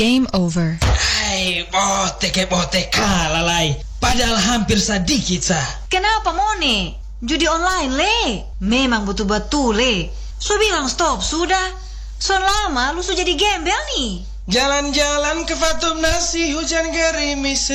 Game over. Hai, bote kalah lai. Padahal hampir sedikit sah. Kenapa Mone? Judi online le. Memang betul-betul le. So bilang stop sudah. So lama lu sudah jadi gembel nih. Jalan-jalan ke Fatum Nasi, hujan gerimis.